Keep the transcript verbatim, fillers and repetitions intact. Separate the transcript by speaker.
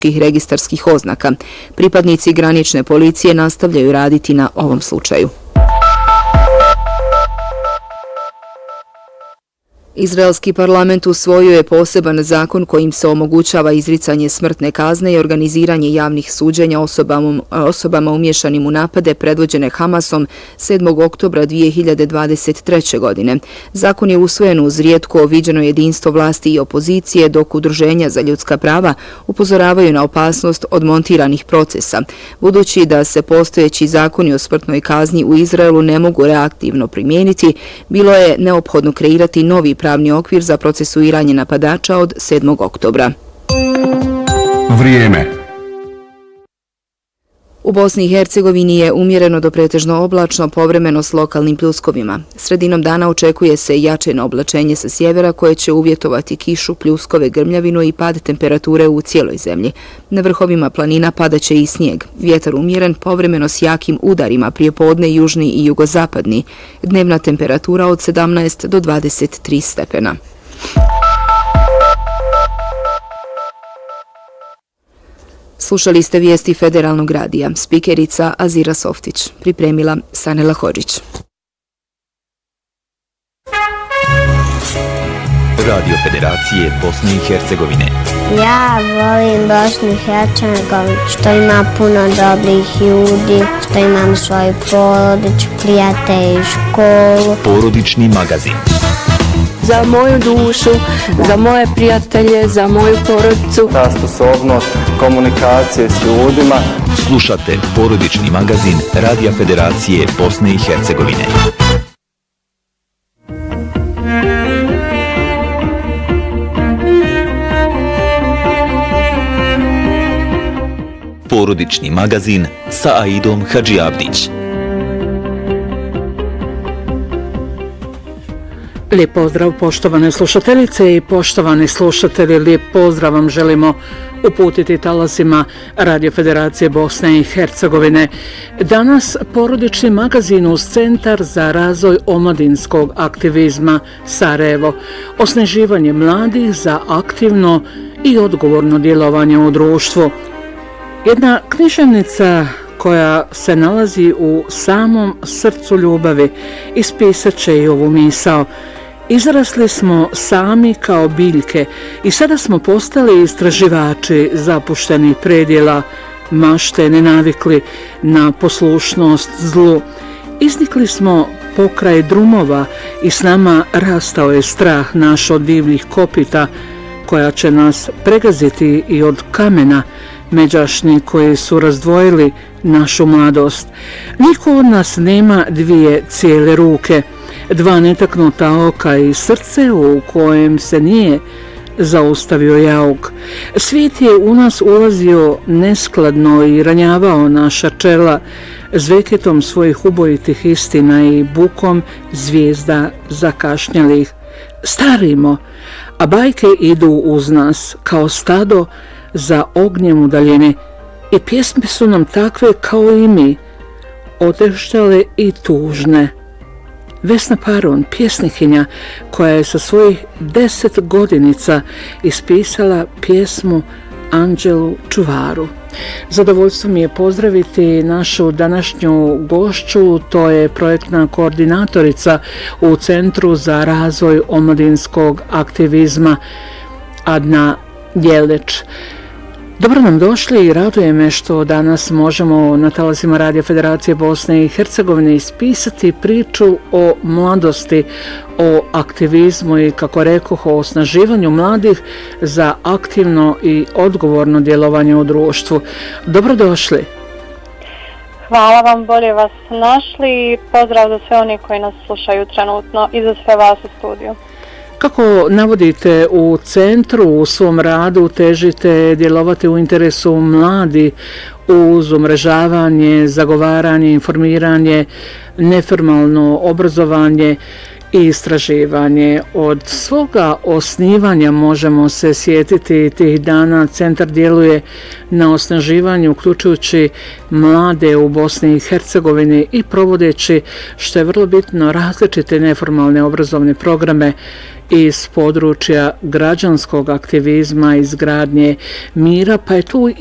Speaker 1: registarskih oznaka. Pripadnici granične policije nastavljaju raditi na ovom slučaju. Izraelski parlament usvojio je poseban zakon kojim se omogućava izricanje smrtne kazne i organiziranje javnih suđenja osobama, osobama umješanim u napade predvođene Hamasom sedmog oktobra dvije hiljade dvadeset treće. godine. Zakon je usvojen uz rijetko viđeno jedinstvo vlasti i opozicije, dok udruženja za ljudska prava upozoravaju na opasnost od montiranih procesa. Budući da se postojeći zakoni o smrtnoj kazni u Izraelu ne mogu reaktivno primijeniti, bilo je neophodno kreirati novi pravni okvir za procesuiranje napadača od sedmog oktobra.
Speaker 2: Vrijeme.
Speaker 1: U Bosni i Hercegovini je umjereno do pretežno oblačno, povremeno s lokalnim pljuskovima. Sredinom dana očekuje se jačeno oblačenje sa sjevera koje će uvjetovati kišu, pljuskove, grmljavinu i pad temperature u cijeloj zemlji. Na vrhovima planina padaće i snijeg. Vjetar umjeren, povremeno s jakim udarima, prijepodne južni i jugozapadni. Dnevna temperatura od sedamnaest do dvadeset tri stepena. Slušali ste vijesti Federalnog radija. Spikerica Azira Softić. Pripremila Sanela Hodžić.
Speaker 3: Radio Federacije Bosne i Hercegovine.
Speaker 4: Ja volim Bosnu i Hercegovinu, što ima puno dobrih ljudi, što imam svoju porodicu, prijatelje, školu.
Speaker 3: Porodični magazin.
Speaker 5: Za moju dušu, za moje prijatelje, za moju porodicu.
Speaker 6: Ta sposobnost komunikacije s ljudima.
Speaker 3: Slušate porodični magazin Radija Federacije Bosne i Hercegovine. Porodični magazin sa Aidom Hadžiabdić.
Speaker 7: Lijep pozdrav poštovane slušateljice i poštovani slušatelji, lijep pozdrav vam želimo uputiti talasima Radio Federacije Bosne i Hercegovine. Danas porodični magazin uz Centar za razvoj omladinskog aktivizma Sarajevo. Osnaživanje mladih za aktivno i odgovorno djelovanje u društvu. Jedna književnica koja se nalazi u samom srcu ljubavi ispisat će i ovu misao. Izrasli smo sami kao biljke i sada smo postali istraživači zapuštenih predjela, mašte ne navikli na poslušnost zlu. Iznikli smo pokraj drumova i s nama rastao je strah naš od divljih kopita koja će nas pregaziti i od kamena međašnji koji su razdvojili našu mladost. Niko od nas nema dvije cijele ruke, dva netaknuta oka i srce u kojem se nije zaustavio jauk. Svijet je u nas ulazio neskladno i ranjavao naša čela zveketom svojih ubojitih istina i bukom zvijezda zakašnjelih. Starimo, a bajke idu uz nas kao stado za ognjem udaljene i pjesme su nam takve kao i mi, oteštale i tužne. Vesna Paron, pjesnikinja koja je sa svojih deset godinica ispisala pjesmu Anđelu čuvaru. Zadovoljstvo mi je pozdraviti našu današnju gošću, to je projektna koordinatorica u Centru za razvoj omladinskog aktivizma Adna Jelić. Dobro nam došli i raduje me što danas možemo na talasima Radija Federacije Bosne i Hercegovine ispisati priču o mladosti, o aktivizmu i, kako rekoh, o osnaživanju mladih za aktivno i odgovorno djelovanje u društvu. Dobrodošli.
Speaker 8: Hvala vam, bolje vas našli. Pozdrav za sve oni koji nas slušaju trenutno i za sve vas u studiju.
Speaker 7: Kako navodite u centru, u svom radu težite djelovati u interesu mladi uz umrežavanje, zagovaranje, informiranje, neformalno obrazovanje i istraživanje. Od svoga osnivanja možemo se sjetiti tih dana. Centar djeluje na osnaživanju, uključujući mlade u Bosni i Hercegovini i provodeći, što je vrlo bitno, različite neformalne obrazovne programe iz područja građanskog aktivizma, izgradnje mira, pa je tu